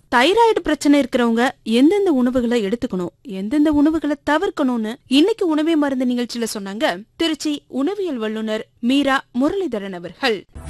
Thyroid பிரச்சனை இருக்கிறவங்க எந்தெந்த உணவுகளை எடுத்துக்கணும், எந்தெந்த உணவுகளை தவிர்க்கணும்னு இன்னைக்கு உணவே மருந்து நிகழ்ச்சியில சொன்னாங்க திருச்சி உணவியல் வல்லுநர் மீரா முரளிதரன் அவர்கள்.